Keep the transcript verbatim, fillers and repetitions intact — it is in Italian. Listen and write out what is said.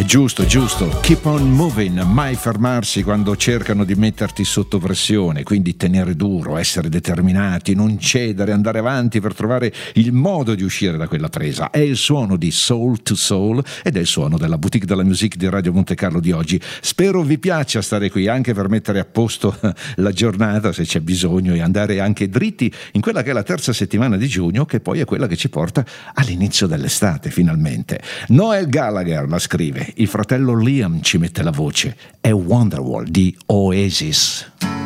giusto, giusto. Keep on moving, mai fermarsi quando cercano di metterti sotto pressione, quindi tenere duro, essere determinati, non cedere, andare avanti per trovare il modo di uscire da quella presa. È il suono di Soul to Soul ed è il suono della Boutique della Musique di Radio Monte Carlo di oggi. Spero vi piaccia stare qui anche per mettere a posto la giornata se c'è bisogno e andare anche dritti in quella che è la terza settimana di giugno, che poi è quella che ci porta all'inizio dell'estate finalmente. Noel Gallagher la scrive, il fratello Liam ci mette la voce, è Wonderwall di Oasis.